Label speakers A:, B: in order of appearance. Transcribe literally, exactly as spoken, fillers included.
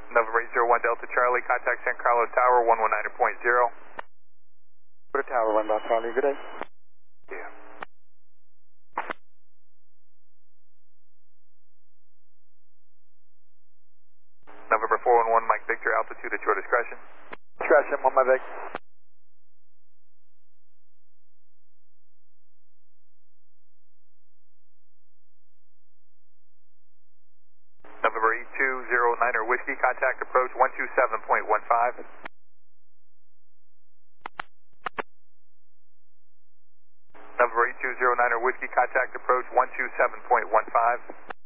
A: November eight zero one Delta Charlie, contact San Carlos Tower one one nine point zero.
B: Go to Tower one Delta Charlie, good day.
A: Yeah. November four one one Mike Victor, altitude at your discretion.
B: Discretion, one my Vic.
A: November eight two zero niner Whiskey, contact approach one two seven point one five. November eight two zero niner Whiskey, contact approach one two seven point one five.